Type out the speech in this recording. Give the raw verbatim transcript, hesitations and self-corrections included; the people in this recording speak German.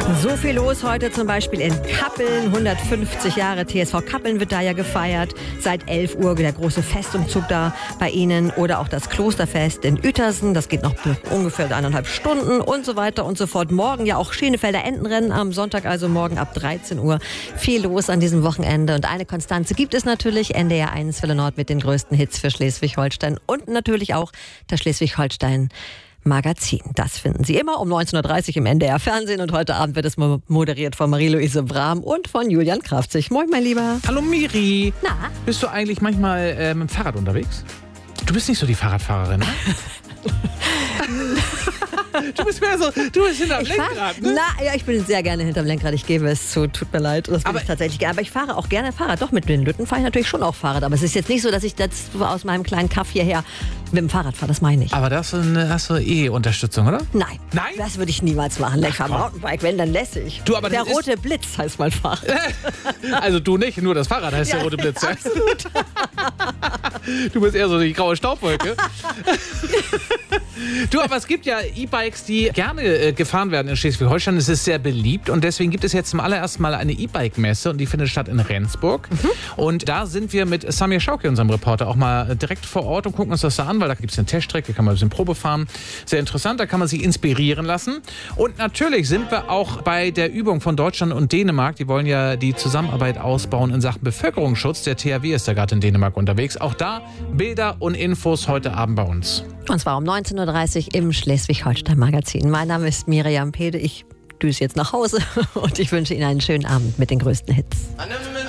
So viel los heute zum Beispiel in Kappeln. hundertfünfzig Jahre T S V Kappeln wird da ja gefeiert. Seit elf Uhr der große Festumzug da bei Ihnen. Oder auch das Klosterfest in Uetersen. Das geht noch ungefähr eineinhalb Stunden und so weiter und so fort. Morgen ja auch Schenefelder Entenrennen am Sonntag, also morgen ab dreizehn Uhr. Viel los an diesem Wochenende. Und eine Konstanze gibt es natürlich. N D R eins Welle Nord mit den größten Hits für Schleswig-Holstein. Und natürlich auch das Schleswig-Holstein Magazin. Das finden Sie immer um neunzehn Uhr dreißig im N D R Fernsehen und heute Abend wird es moderiert von Marie-Louise Brahm und von Julian Krafzig. Moin, mein Lieber. Hallo Miri. Na? Bist du eigentlich manchmal äh, mit dem Fahrrad unterwegs? Du bist nicht so die Fahrradfahrerin, ne? Du bist mehr so, du bist hinterm Lenkrad, ne? Na, ja, ich bin sehr gerne hinterm Lenkrad. Ich gebe es zu, tut mir leid. Das bin aber ich tatsächlich gerne. Aber ich fahre auch gerne Fahrrad. Doch, mit den Lütten fahre ich natürlich schon auch Fahrrad. Aber es ist jetzt nicht so, dass ich das aus meinem kleinen Kaff hierher mit dem Fahrrad fahre. Das meine ich. Aber das hast du eh Unterstützung, oder? Nein. Nein? Das würde ich niemals machen. Ich fahre Mountainbike, wenn, dann lässig. Du, aber der das rote Blitz heißt mein Fahrrad. Also du nicht, nur das Fahrrad heißt Ja, der rote Blitz. Absolut. Du bist eher so die graue Staubwolke. Du, aber es gibt ja E-Bikes, die gerne äh, gefahren werden in Schleswig-Holstein. Es ist sehr beliebt und deswegen gibt es jetzt zum allerersten Mal eine E-Bike-Messe und die findet statt in Rendsburg. Mhm. Und da sind wir mit Samir Schauke, unserem Reporter, auch mal direkt vor Ort und gucken uns das da an, weil da gibt es eine Teststrecke, kann man ein bisschen Probe fahren. Sehr interessant, da kann man sich inspirieren lassen. Und natürlich sind wir auch bei der Übung von Deutschland und Dänemark. Die wollen ja die Zusammenarbeit ausbauen in Sachen Bevölkerungsschutz. Der T H W ist da gerade in Dänemark unterwegs. Auch da Bilder und Infos heute Abend bei uns. Und zwar um neunzehn Uhr dreißig im Schleswig-Holstein-Magazin. Mein Name ist Miriam Pede. Ich düse jetzt nach Hause und ich wünsche Ihnen einen schönen Abend mit den größten Hits.